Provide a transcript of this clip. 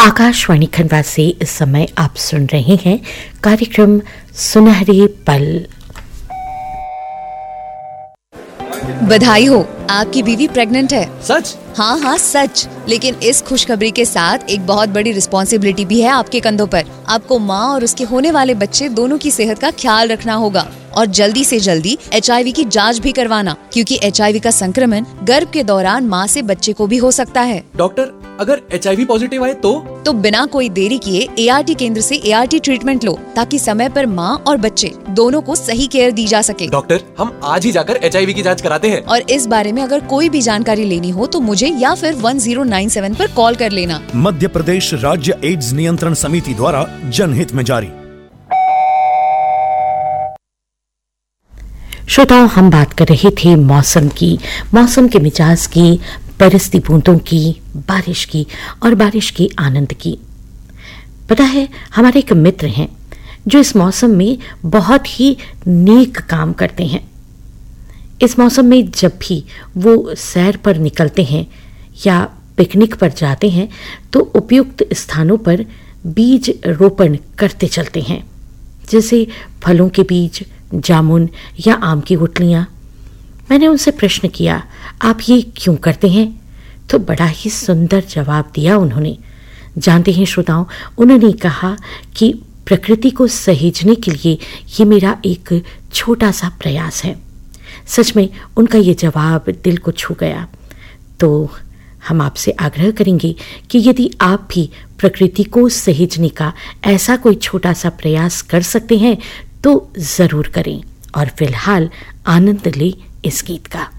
आकाशवाणी खंडवा से इस समय आप सुन रहे हैं कार्यक्रम सुनहरे पल। बधाई हो, आपकी बीवी प्रेग्नेंट है। सच? हाँ सच। लेकिन इस खुशखबरी के साथ एक बहुत बड़ी रिस्पॉन्सिबिलिटी भी है आपके कंधों पर। आपको माँ और उसके होने वाले बच्चे दोनों की सेहत का ख्याल रखना होगा और जल्दी से जल्दी HIV की जांच भी करवाना, क्योंकि HIV का संक्रमण गर्भ के दौरान माँ से बच्चे को भी हो सकता है। डॉक्टर, अगर HIV पॉजिटिव आए तो बिना कोई देरी किए ART केंद्र से ART ट्रीटमेंट लो, ताकि समय पर माँ और बच्चे दोनों को सही केयर दी जा सके। डॉक्टर, हम आज ही जाकर HIV की जांच कराते हैं। और इस बारे में अगर कोई भी जानकारी लेनी हो तो मुझे या फिर 1097 पर कॉल कर लेना। मध्य प्रदेश राज्य एड्स नियंत्रण समिति द्वारा जनहित में जारी। श्रोताओं, हम बात कर रहे थे मौसम के मिजाज की, बरसती बूंदों की, बारिश की और बारिश के आनंद की। पता है, हमारे एक मित्र हैं जो इस मौसम में बहुत ही नेक काम करते हैं। इस मौसम में जब भी वो सैर पर निकलते हैं या पिकनिक पर जाते हैं तो उपयुक्त स्थानों पर बीज रोपण करते चलते हैं, जैसे फलों के बीज, जामुन या आम की गुठलियां। मैंने उनसे प्रश्न किया, आप ये क्यों करते हैं? तो बड़ा ही सुंदर जवाब दिया उन्होंने। जानते हैं श्रोताओं, उन्होंने कहा कि प्रकृति को सहेजने के लिए ये मेरा एक छोटा सा प्रयास है। सच में उनका ये जवाब दिल को छू गया। तो हम आपसे आग्रह करेंगे कि यदि आप भी प्रकृति को सहेजने का ऐसा कोई छोटा सा प्रयास कर सकते हैं तो ज़रूर करें। और फिलहाल आनंद लें इस गीत का।